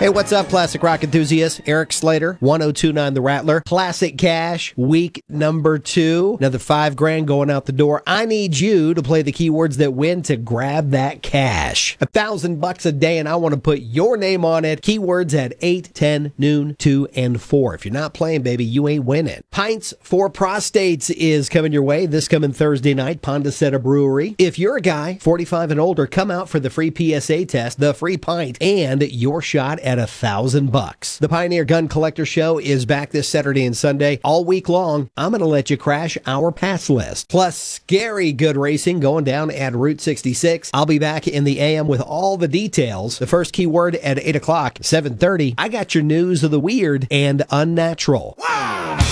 Hey, what's up, classic rock enthusiasts? Eric Slater, 1029 The Rattler. Classic Cash, week number 2. Another $5,000 going out the door. I need you to play the keywords that win to grab that cash. $1,000 a day, and I want to put your name on it. Keywords at 8, 10, noon, 2, and 4. If you're not playing, baby, you ain't winning. Pints for Prostates is coming your way this coming Thursday night, Pondaseta Brewery. If you're a guy, 45 and older, come out for the free PSA test, the free pint, and your shot at $1,000. The Pioneer Gun Collector Show is back this Saturday and Sunday all week long. I'm going to let you crash our pass list. Plus, scary good racing going down at Route 66. I'll be back in the AM with all the details. The first keyword at 8 o'clock, 7:30. I got your news of the weird and unnatural. Wow!